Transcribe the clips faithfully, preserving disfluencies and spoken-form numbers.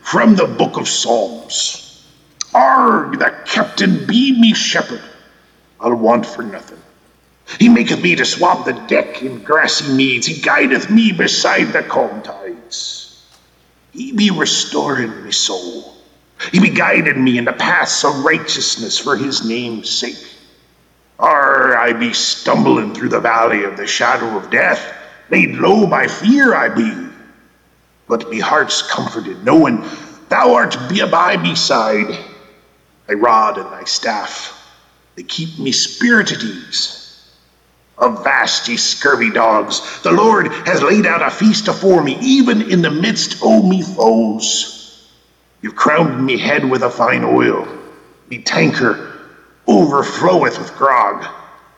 from the book of Psalms. Arg, the captain be me shepherd, I'll want for nothing. He maketh me to swab the deck in grassy meads. He guideth me beside the calm tides. He be restoring me soul. He be guiding me in the paths of righteousness for his name's sake. Ar, I be stumbling through the valley of the shadow of death. Laid low by fear I be. But me heart's comforted, knowing thou art be by me side. Thy rod and thy staff, they keep me spirit at ease. Avast, ye scurvy dogs, the Lord has laid out a feast afore me, even in the midst o' me foes. You've crowned me head with a fine oil, me tanker overfloweth with grog.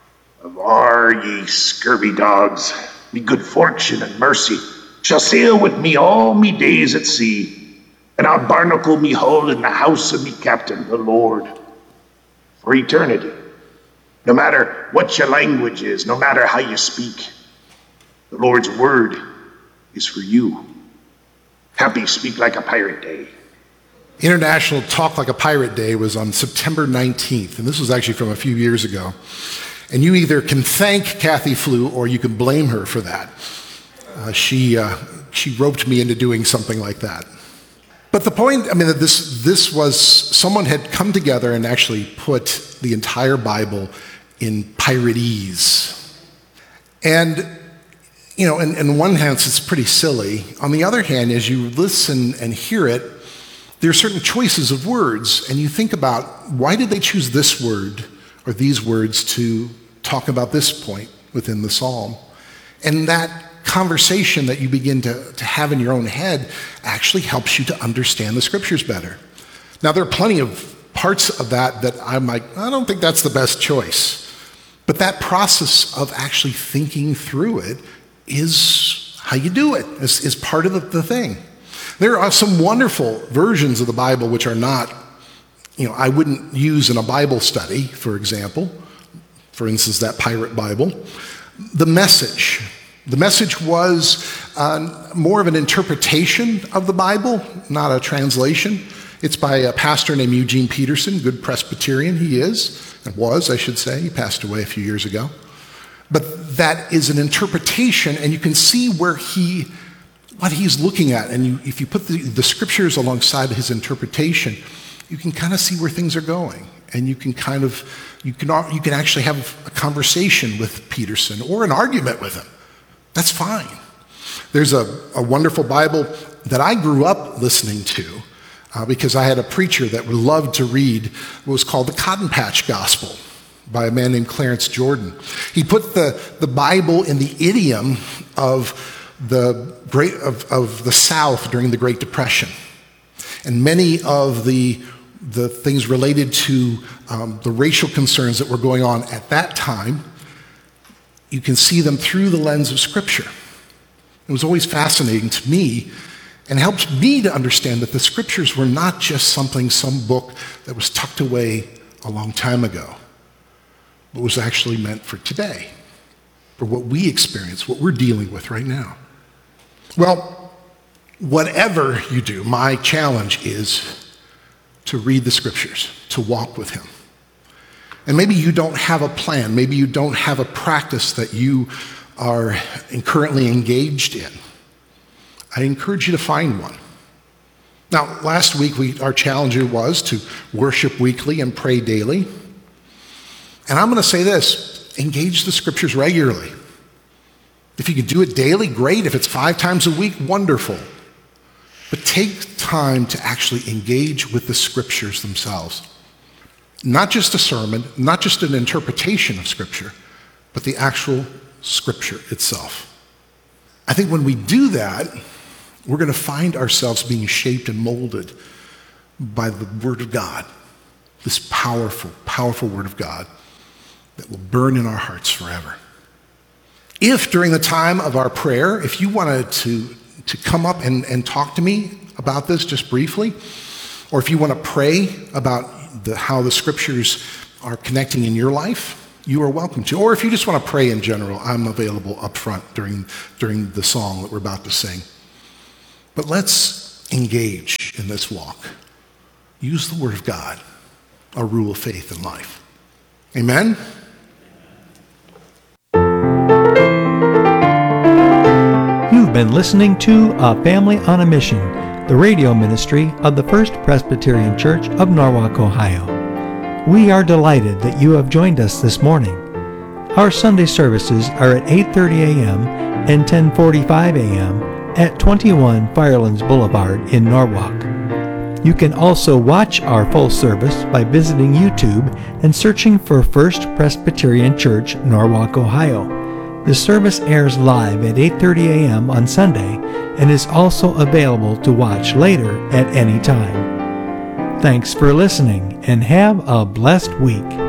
Avar, ye scurvy dogs, me good fortune and mercy shall sail with me all me days at sea, and I'll barnacle me hull in the house of me captain, the Lord, for eternity. No matter what your language is, no matter how you speak, the Lord's word is for you. Happy Speak Like a Pirate Day. International Talk Like a Pirate Day was on September nineteenth, and this was actually from a few years ago. And you either can thank Kathy Flew or you can blame her for that. Uh, she uh, she roped me into doing something like that. But the point, I mean, that this this was, someone had come together and actually put the entire Bible in Pirateese. And, you know, in, in one hand, it's pretty silly. On the other hand, as you listen and hear it, there are certain choices of words, and you think about, why did they choose this word or these words to talk about this point within the psalm? And that conversation that you begin to, to have in your own head actually helps you to understand the scriptures better. Now, there are plenty of parts of that that I'm like, I don't think that's the best choice. But that process of actually thinking through it is how you do it, is, is part of the, the thing. There are some wonderful versions of the Bible which are not, you know, I wouldn't use in a Bible study, for example. For instance, that pirate Bible. The Message. The Message was uh, more of an interpretation of the Bible, not a translation. It's by a pastor named Eugene Peterson, good Presbyterian he is, and was, I should say. He passed away a few years ago. But that is an interpretation, and you can see where he, what he's looking at. And you, if you put the, the scriptures alongside his interpretation, you can kind of see where things are going. And you can kind of, you can, you can actually have a conversation with Peterson or an argument with him. That's fine. There's a, a wonderful Bible that I grew up listening to uh, because I had a preacher that loved to read what was called the Cotton Patch Gospel by a man named Clarence Jordan. He put the, the Bible in the idiom of the great of, of the South during the Great Depression. And many of the the things related to um, the racial concerns that were going on at that time, you can see them through the lens of Scripture. It was always fascinating to me and helped me to understand that the Scriptures were not just something, some book that was tucked away a long time ago, but was actually meant for today, for what we experience, what we're dealing with right now. Well, whatever you do, my challenge is to read the Scriptures, to walk with Him. And maybe you don't have a plan, maybe you don't have a practice that you are currently engaged in. I encourage you to find one. Now, last week we, our challenge was to worship weekly and pray daily. And I'm going to say this, engage the Scriptures regularly. If you can do it daily, great. If it's five times a week, wonderful. But take time to actually engage with the Scriptures themselves. Not just a sermon, not just an interpretation of Scripture, but the actual Scripture itself. I think when we do that, we're going to find ourselves being shaped and molded by the Word of God, this powerful, powerful Word of God that will burn in our hearts forever. If during the time of our prayer, if you wanted to to come up and, and talk to me about this just briefly, or if you want to pray about the, how the Scriptures are connecting in your life, you are welcome to. Or if you just want to pray in general, I'm available up front during, during the song that we're about to sing. But let's engage in this walk. Use the Word of God, a rule of faith in life. Amen? You've been listening to A Family on a Mission, the radio ministry of the First Presbyterian Church of Norwalk, Ohio. We are delighted that you have joined us this morning. Our Sunday services are at eight thirty a.m. and ten forty-five a.m. at twenty-one Firelands Boulevard in Norwalk. You can also watch our full service by visiting YouTube and searching for First Presbyterian Church, Norwalk, Ohio. The service airs live at eight thirty a.m. on Sunday and is also available to watch later at any time. Thanks for listening and have a blessed week.